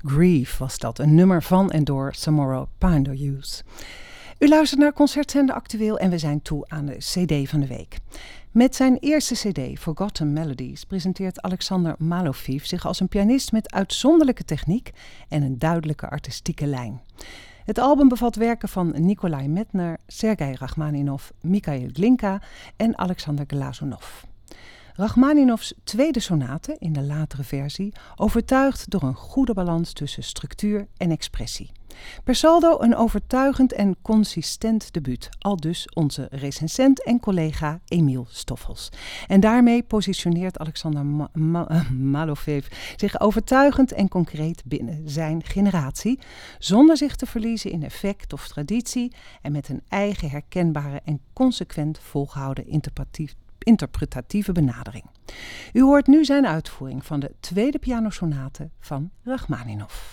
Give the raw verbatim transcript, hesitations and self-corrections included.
Grief was dat, een nummer van en door Samora Pinderhughes. U luistert naar Concertzender Actueel en we zijn toe aan de cd van de week. Met zijn eerste cd, Forgotten Melodies, presenteert Alexander Malofeev zich als een pianist met uitzonderlijke techniek en een duidelijke artistieke lijn. Het album bevat werken van Nikolai Medtner, Sergei Rachmaninov, Mikhail Glinka en Alexander Glazunov. Rachmaninovs tweede sonate, in de latere versie, overtuigt door een goede balans tussen structuur en expressie. Per saldo een overtuigend en consistent debuut, aldus onze recensent en collega Emiel Stoffels. En daarmee positioneert Alexander Ma- Ma- Malofeev zich overtuigend en concreet binnen zijn generatie, zonder zich te verliezen in effect of traditie en met een eigen herkenbare en consequent volgehouden interpretatief interpretatieve benadering. U hoort nu zijn uitvoering van de tweede pianosonate van Rachmaninov.